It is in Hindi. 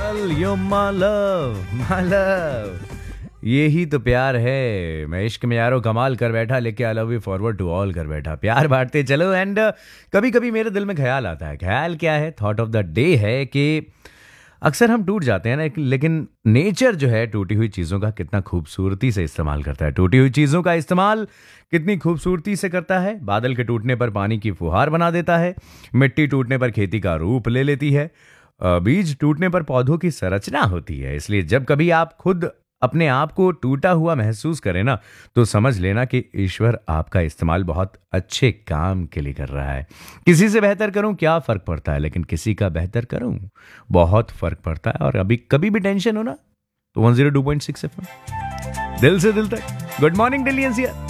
गर्ल यू माय लव यही तो प्यार है। मैं इश्क में यारो कमाल कर बैठा, लेके I love you forward to all कर बैठा। प्यार बांटते चलो। एंड कभी कभी मेरे दिल में ख्याल आता है। ख्याल क्या है? थॉट ऑफ द डे है कि अक्सर हम टूट जाते हैं ना, लेकिन नेचर जो है टूटी हुई चीज़ों का कितना खूबसूरती से इस्तेमाल करता है। टूटी हुई चीज़ों का इस्तेमाल कितनी खूबसूरती से करता है। बादल के टूटने पर पानी की फुहार बना देता है, मिट्टी टूटने पर खेती का रूप ले लेती है, बीज टूटने पर पौधों की संरचना होती है। इसलिए जब कभी आप खुद अपने आप को टूटा हुआ महसूस करें ना, तो समझ लेना कि ईश्वर आपका इस्तेमाल बहुत अच्छे काम के लिए कर रहा है। किसी से बेहतर करूं क्या फर्क पड़ता है, लेकिन किसी का बेहतर करूं बहुत फर्क पड़ता है। और अभी कभी भी टेंशन हो ना, तो 102.6 FM दिल से दिल तक। Good morning Delhi NCR.